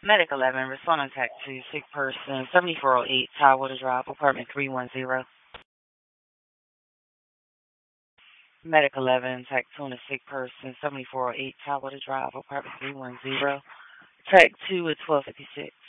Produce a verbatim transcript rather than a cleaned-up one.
Medic eleven, responding tech to sick person, seventy-four oh eight, Tidewater Drive, apartment three one zero. Medic eleven, tech two and a sick person, seventy-four oh eight, Tidewater Drive, apartment three one zero. Tech two at twelve fifty-six.